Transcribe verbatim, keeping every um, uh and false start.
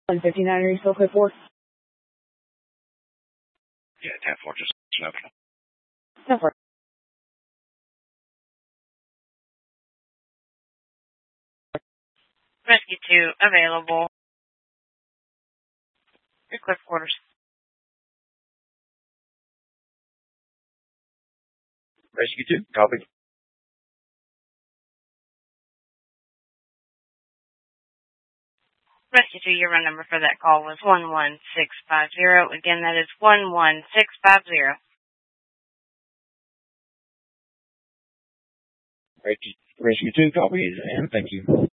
one fifty-nine, are you still code four? Yeah, ten four, just open. ten four. Rescue two available. Your quick quarters. Rescue two, copy. Rescue two, your run number for that call was one one six five zero. Again, that is one one six five zero. Rescue two, copy, and thank you.